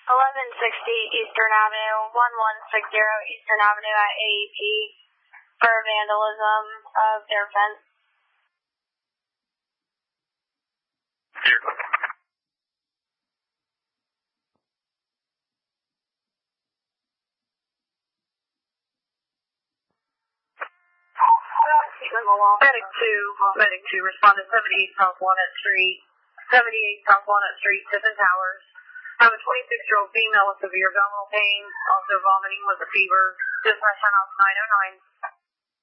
1160 Eastern Avenue, 1160 Eastern Avenue at AEP for vandalism of their fence. Here. Medic 2, responded 78 South Walnut Street, 78 South Walnut Street, Tiffin Towers. I have a 26-year-old female with severe abdominal pain, also vomiting with a fever. Dispatch 10 909.